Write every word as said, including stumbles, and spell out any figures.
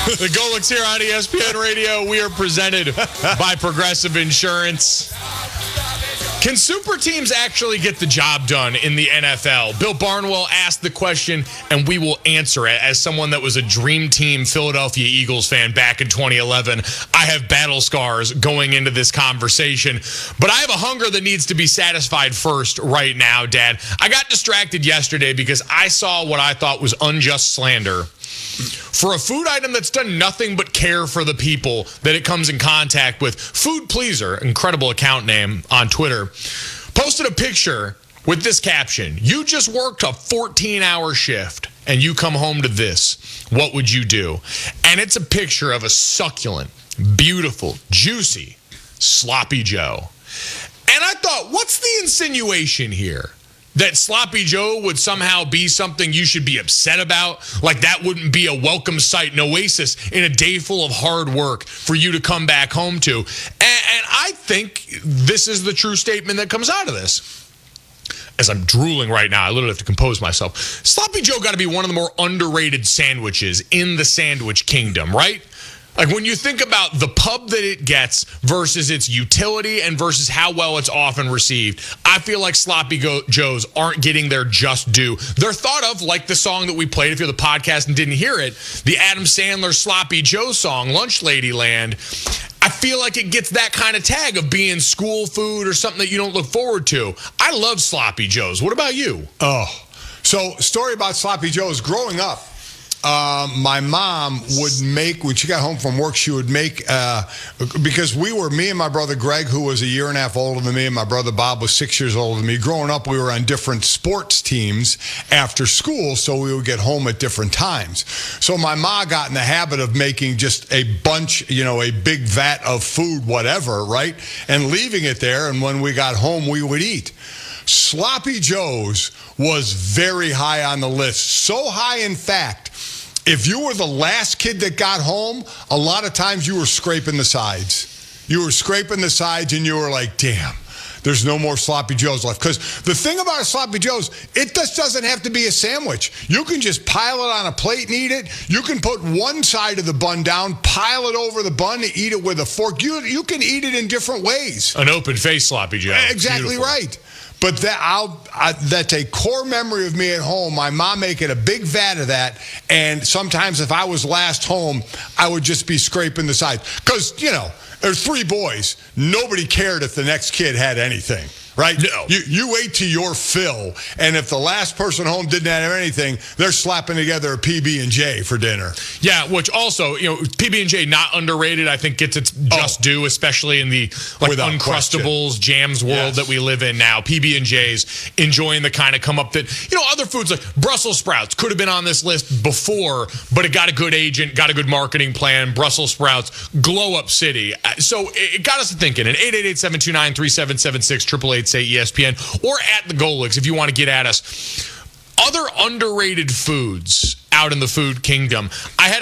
The Golics here on E S P N Radio. We are presented by Progressive Insurance. Can super teams actually get the job done in the N F L? Bill Barnwell asked the question, and we will answer it. As someone that was a Dream Team Philadelphia Eagles fan back in twenty eleven, I have battle scars going into this conversation. But I have a hunger that needs to be satisfied first right now, Dad. I got distracted yesterday because I saw what I thought was unjust slander for a food item that's done nothing but care for the people that it comes in contact with. Food Pleaser, incredible account name on Twitter, posted a picture with this caption: "You just worked a fourteen-hour shift and you come home to this. What would you do?" And it's a picture of a succulent, beautiful, juicy Sloppy Joe. And I thought, what's the insinuation here? That Sloppy Joe would somehow be something you should be upset about? Like that wouldn't be a welcome sight, an oasis in a day full of hard work for you to come back home to? And, and I think this is the true statement that comes out of this. As I'm drooling right now, I literally have to compose myself. Sloppy Joe got to be one of the more underrated sandwiches in the sandwich kingdom, right? Like when you think about the pub that it gets versus its utility and versus how well it's often received, I feel like Sloppy Go- Joes aren't getting their just due. They're thought of like the song that we played, if you're the podcast and didn't hear it, the Adam Sandler Sloppy Joe song, Lunch Lady Land. I feel like it gets that kind of tag of being school food or something that you don't look forward to. I love Sloppy Joes. What about you? Oh, so story about Sloppy Joes. Growing up, Um, my mom would make, when she got home from work, she would make, uh, because we were, me and my brother Greg, who was a year and a half older than me, and my brother Bob was six years older than me. Growing up, we were on different sports teams after school, so we would get home at different times. So my ma got in the habit of making just a bunch, you know, a big vat of food, whatever, right? And leaving it there, and when we got home, we would eat. Sloppy Joe's was very high on the list. So high, in fact, if you were the last kid that got home, a lot of times you were scraping the sides. You were scraping the sides and you were like, damn, there's no more Sloppy Joes left. Because the thing about a Sloppy Joe's, it just doesn't have to be a sandwich. You can just pile it on a plate and eat it. You can put one side of the bun down, pile it over the bun, and eat it with a fork. You, you can eat it in different ways. An open-faced Sloppy Joe. Exactly Beautiful. Right. But that I'll, I, that's a core memory of me at home. My mom making a big vat of that. And sometimes if I was last home, I would just be scraping the sides. Because, you know, there's three boys. Nobody cared if the next kid had anything. Right? No. You you ate to your fill, and if the last person home didn't have anything, they're slapping together a P B and J for dinner. Yeah, which also, you know, P B and J not underrated. I think gets its just oh. due, especially in the like Without Uncrustables, question. jams world yes. that we live in now. P B and J's enjoying the kind of come up that, you know, other foods like Brussels sprouts could have been on this list before, but it got a good agent, got a good marketing plan. Brussels sprouts, glow up city. So it got us to thinking. At eight eight eight, seven two nine, three seven seven six, eight eight eight, say E S P N, or at the Golics if you want to get at us. Other underrated foods out in the food kingdom. I had